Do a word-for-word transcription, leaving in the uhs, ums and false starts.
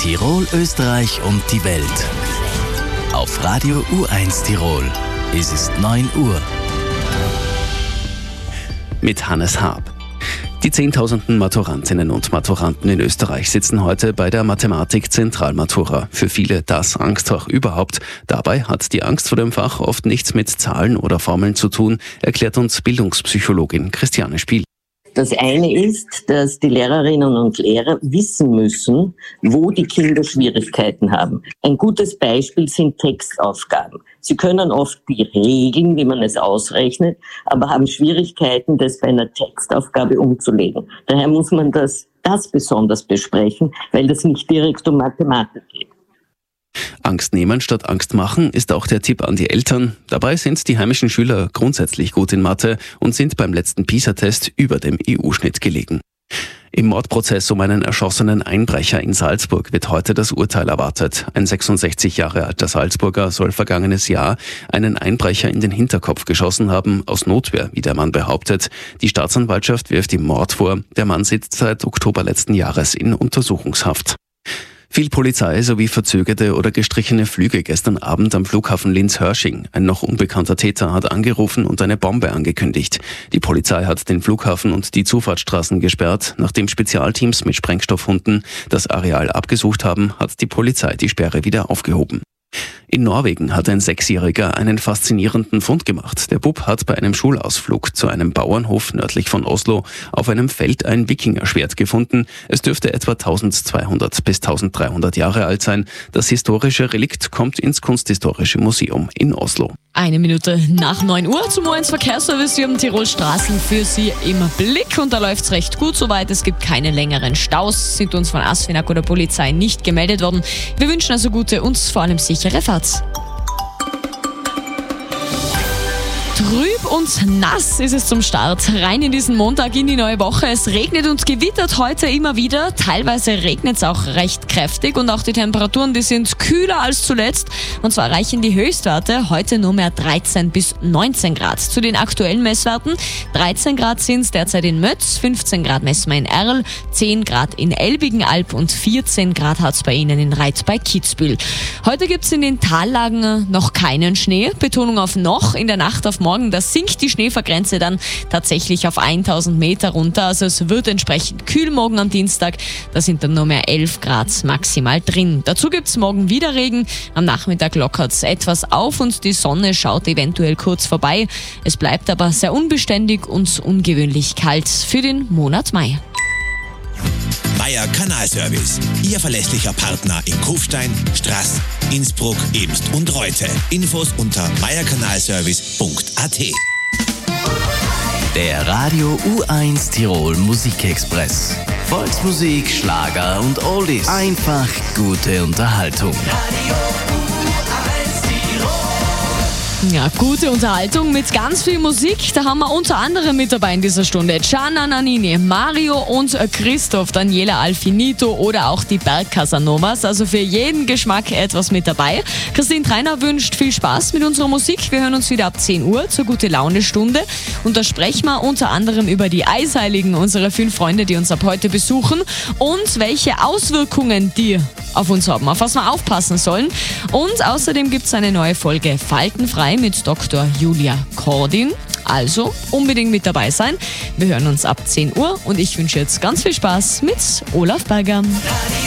Tirol, Österreich und die Welt. Auf Radio U eins Tirol. Es ist neun Uhr. Mit Hannes Haab. Die zehntausenden Maturantinnen und Maturanten in Österreich sitzen heute bei der Mathematik-Zentralmatura. Für viele das Angstfach überhaupt. Dabei hat die Angst vor dem Fach oft nichts mit Zahlen oder Formeln zu tun, erklärt uns Bildungspsychologin Christiane Spiel. Das eine ist, dass die Lehrerinnen und Lehrer wissen müssen, wo die Kinder Schwierigkeiten haben. Ein gutes Beispiel sind Textaufgaben. Sie können oft die Regeln, wie man es ausrechnet, aber haben Schwierigkeiten, das bei einer Textaufgabe umzulegen. Daher muss man das, das besonders besprechen, weil das nicht direkt um Mathematik geht. Angst nehmen statt Angst machen ist auch der Tipp an die Eltern. Dabei sind die heimischen Schüler grundsätzlich gut in Mathe und sind beim letzten PISA-Test über dem E U-Schnitt gelegen. Im Mordprozess um einen erschossenen Einbrecher in Salzburg wird heute das Urteil erwartet. Ein sechsundsechzig Jahre alter Salzburger soll vergangenes Jahr einen Einbrecher in den Hinterkopf geschossen haben, aus Notwehr, wie der Mann behauptet. Die Staatsanwaltschaft wirft ihm Mord vor. Der Mann sitzt seit Oktober letzten Jahres in Untersuchungshaft. Viel Polizei sowie verzögerte oder gestrichene Flüge gestern Abend am Flughafen Linz-Hörsching. Ein noch unbekannter Täter hat angerufen und eine Bombe angekündigt. Die Polizei hat den Flughafen und die Zufahrtsstraßen gesperrt. Nachdem Spezialteams mit Sprengstoffhunden das Areal abgesucht haben, hat die Polizei die Sperre wieder aufgehoben. In Norwegen hat ein Sechsjähriger einen faszinierenden Fund gemacht. Der Bub hat bei einem Schulausflug zu einem Bauernhof nördlich von Oslo auf einem Feld ein Wikingerschwert gefunden. Es dürfte etwa eintausendzweihundert bis eintausenddreihundert Jahre alt sein. Das historische Relikt kommt ins Kunsthistorische Museum in Oslo. Eine Minute nach neun Uhr zum U eins Verkehrsservice. Wir haben Tirol Straßen für Sie im Blick und da läuft's recht gut soweit. Es gibt keine längeren Staus, sind uns von ASFINAG oder Polizei nicht gemeldet worden. Wir wünschen also gute und vor allem sichere Fahrt. Trüb und nass ist es zum Start. Rein in diesen Montag, in die neue Woche. Es regnet und gewittert heute immer wieder. Teilweise regnet es auch recht kräftig und auch die Temperaturen, die sind kühler als zuletzt. Und zwar erreichen die Höchstwerte heute nur mehr dreizehn bis neunzehn Grad. Zu den aktuellen Messwerten: dreizehn Grad sind es derzeit in Mötz, fünfzehn Grad messen wir in Erl, zehn Grad in Elbigenalb und vierzehn Grad hat es bei Ihnen in Reit bei Kitzbühel. Heute gibt es in den Tallagen noch keinen Schnee. Betonung auf noch. In der Nacht auf morgen, da sinkt die Schneefallgrenze dann tatsächlich auf tausend Meter runter. Also es wird entsprechend kühl morgen am Dienstag. Da sind dann nur mehr elf Grad maximal drin. Dazu gibt es morgen wieder Regen. Am Nachmittag lockert es etwas auf und die Sonne schaut eventuell kurz vorbei. Es bleibt aber sehr unbeständig und ungewöhnlich kalt für den Monat Mai. Meier Kanalservice, Ihr verlässlicher Partner in Kufstein, Straß, Innsbruck, Ebst und Reute. Infos unter meierkanalservice punkt a t. Der Radio U eins Tirol Musikexpress. Volksmusik, Schlager und Oldies. Einfach gute Unterhaltung. Radio Ja, gute Unterhaltung mit ganz viel Musik. Da haben wir unter anderem mit dabei in dieser Stunde Gianna Nannini, Mario und Christoph, Daniela Alfinito oder auch die Bergcasanovas. Also für jeden Geschmack etwas mit dabei. Christine Treiner wünscht viel Spaß mit unserer Musik. Wir hören uns wieder ab zehn Uhr zur Gute-Laune-Stunde. Und da sprechen wir unter anderem über die Eisheiligen, unsere fünf Freunde, die uns ab heute besuchen und welche Auswirkungen die auf uns haben, auf was wir aufpassen sollen. Und außerdem gibt es eine neue Folge Faltenfrei mit Doktor Julia Kordin. Also unbedingt mit dabei sein. Wir hören uns ab zehn Uhr und ich wünsche jetzt ganz viel Spaß mit Olaf Berger.